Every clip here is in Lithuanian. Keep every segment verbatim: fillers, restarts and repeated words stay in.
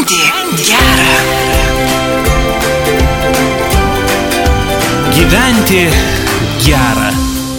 Gyventi gera. Gyventi gera.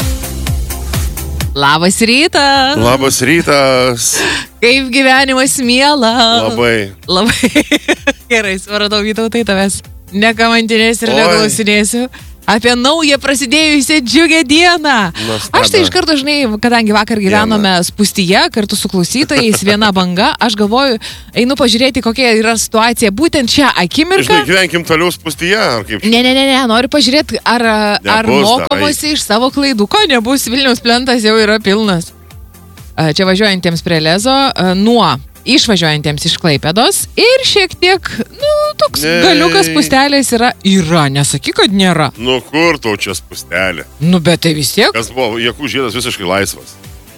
Labas rytas. Labas rytas. Kaip gyvenimas mielas. Labai. Labai. Gerai, suradau, Vytautai, tavęs nekamantinėsiu ir Oi. neklausinėsiu apie naują prasidėjusią džiugę dieną. Nuostabia. Aš tai iš karto, žinai, kadangi vakar gyvenome spūstyje kartu su klausytojais, viena banga, aš galvoju, einu pažiūrėti, kokia yra situacija būtent šią akimirką. Žinai, gyvenkim toliau spūstyje, ar kaip? Ne, ne, ne, ne, noriu pažiūrėti, ar, ar Nebus, mokomasi iš savo klaidų. Ko nebus, Vilniaus plentas jau yra pilnas. A, Čia važiuojantiems prie Lezo, a, nuo išvažiuojantiems iš Klaipėdos ir šiek tiek, nu, toks Nei. galiukas spustelės yra. Yra, nesakyk, kad nėra. Nu kur tau čia spūstelė? Nu, bet tai vis tiek. Kas buvo, Jakų žiedas visiškai laisvas.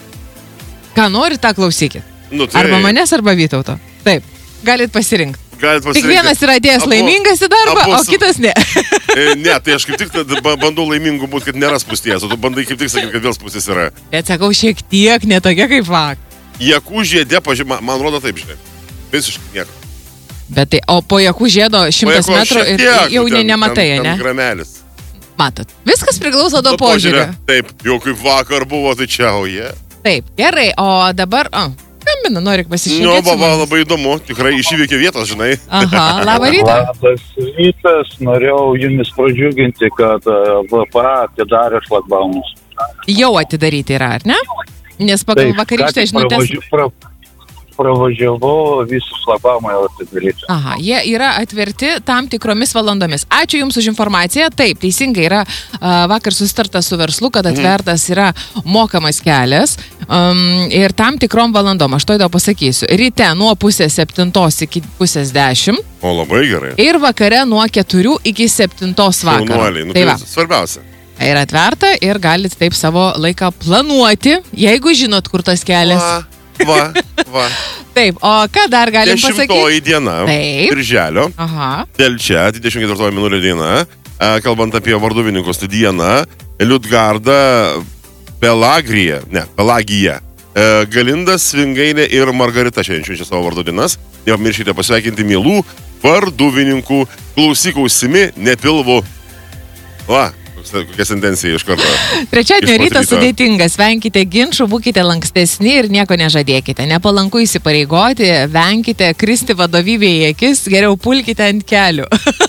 Ką nori, tą klausykit. Nu, tai Arba manęs, arba Vytauto. Taip, galit pasirinkti. galit Tik pasirinkti. vienas yra atėjęs Abu- laimingas į darbą, abu o su- kitas ne. E, Ne, tai aš kaip tik tada ba- bandau laimingu būti, kad nėra spūsties, o tu bandai kaip tik sakyti, kad vėl spūstis yra. Bet sakau, šiek tiek netokia kaip vak. Jakų žiedė, pažiūrė, man rodo taip, žinai. Visiškai nieko. Bet tai, o po Jakų žiedo šimtas O Jakų metrų šiek ir tiek, jau ten- ne, nematai, ten- ten ne? gramelis. Matot, viskas priklauso nuo Nu, požiūrio. požiūrė, Taip, jau kaip vakar buvo, tai čia, o jie. Taip, gerai, o dabar, o, skambina, nori Nu, pasišnekėti. va, va, labai įdomu, tikrai iš įvykio vietos, žinai. Aha, labą rytą. Labas rytas, norėjau jumis pradžiuginti, kad e, V P A atidarė šlagbaumus. Jau atidaryti yra, ar ne? Nes pagal vakarykštę žinutės. Pravaži, pra, pravažiavau, visi šlagbaumai jau atidaryti. Aha, jie yra atverti tam tikromis valandomis. Ačiū Jums už informaciją. Taip, teisingai yra a, vakar susitarta su verslu, kad atvertas yra mokamas kelias um, ir tam tikrom valandom. Aš to įdau pasakysiu. Ryte nuo pusės septintos iki pusės dešimt O labai gerai. ir vakare nuo keturių iki septintos vakaro. Jaunuoliai, nu, Tai tai va, svarbiausia. yra atverta ir galit taip savo laiką planuoti, jeigu žinot, kur tas kelias. Va, va, va. Taip, o ką dar galim pasakyti? Dešimtoji diena. Taip. Birželio. Aha. Telčia, dvidešimt ketvirtoji minulio diena. E, Kalbant apie varduvininkus, tai diena. Liudgarda, Pelagrija, ne, Pelagija. E, Galindas, Svingailė ir Margarita šiandien švenčia savo vardo dienas. Nepamirškite pasveikinti mielų varduvininkų. Klausyk ausimi, nepilvu. Va, koks- kokia sentencija iš karto. Trečiadienio Iš pat rytas ryto. sudėtingas, venkite ginčių, būkite lankstesni ir nieko nežadėkite. Nepalanku įsipareigoti, venkite kristi vadovybėje į akis, geriau pulkite ant kelių.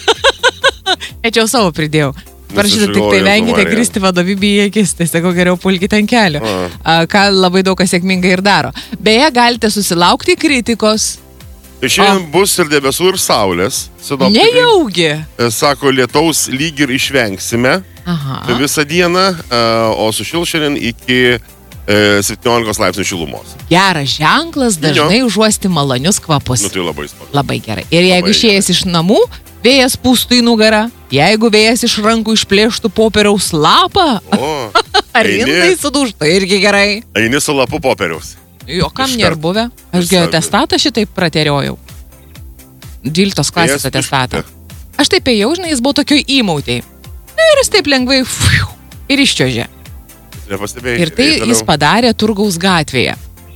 Ečiau savo pridėjau. Parašyta tik tai Nusižiojo, venkite Marija. kristi vadovybėje į akis, tai sakau, geriau pulkite ant kelių. A. A, Ką labai daug kas sėkmingai ir daro. Beje, galite susilaukti kritikos. Tai šiandien bus ir debesų, ir saulės. Sinoptikai, Nejaugi. e, Sako, lietaus lyg ir išvengsime Aha. visą dieną, e, o sušil šiandien iki e, septyniolikos laipsnių šilumos. Geras ženklas dažnai užuosti malonius kvapus. Nu tai labai smagu. Labai gerai. Ir jeigu Labai išėjęs iš namų, vėjas pūstų į nugarą, jeigu vėjas iš rankų išplėštų popieriaus lapą, O, ar eini- indai sudūžtų, irgi gerai. Eini su lapu popieriaus. Jo, kam Iškart. nėra buvę? Ašgi Iškart. atestatą šitaip prateriojau. dvyliktos klasės Vėjas atestatą. išpūtė. Aš taip ėjau, žinai, jis buvo tokioj įmautėj. Ir jis taip lengvai fiu, ir iščiožė. Nepastebėjai. Ir tai Eik toliau. jis padarė Turgaus gatvėje.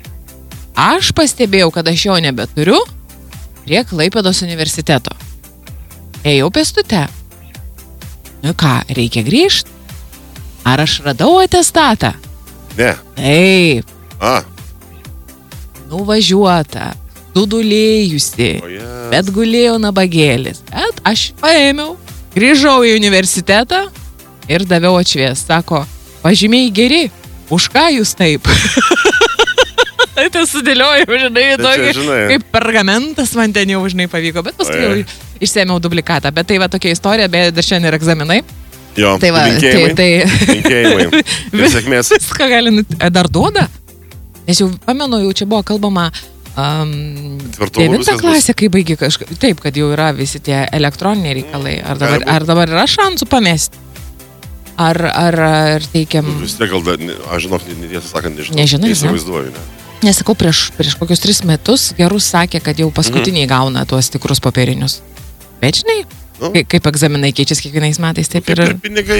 Aš pastebėjau, kad aš jo nebeturiu prie Klaipėdos universiteto. Ėjau pėstute. Nu ką, reikia grįžti? Ar aš radau atestatą? Ne. Taip, A. nuvažiuota, sudulėjusi, O jas. bet gulėjo nabagėlis. Bet aš paėmiau, grįžau į universitetą ir daviau atšvies. Sako, pažymiai geri, už ką jūs taip? Tai sudėliojau, žinai, Tai čia, tokį, žinai. kaip pergamentas man ten jau, žinai, pavyko, bet paskui jau Oi. išsėmiau duplikatą. Bet tai va tokia istorija, beje, dar šiandien ir egzaminai. Jo, Tai va, tai, linkėjimai. tai Linkėjimai. Ir sėkmės. viską gali nut... Dar duoda? Nes jau, pamenu, jau čia buvo kalbama um, Tvirtumu devintą viskas klasę, kai baigi kažką. Taip, kad jau yra visi tie elektroniniai reikalai. Ar dabar, Gali būt. ar dabar yra šansų pamesti? Ar, ar, ar teikiam... Vis tiek gal, da- ne- aš žinok, ne- tiesą sakant, nežinau. Nežinai, ne? Neįsivaizduoju, ne? Nesakau, prieš, prieš kokius tris metus gerus sakė, kad jau paskutiniai Mhm. gauna tuos tikrus popierinius. Bet žinai, Nu. kai- kaip egzaminai keičiasi kiekvienais metais, taip Kaip ir... ir pinigai.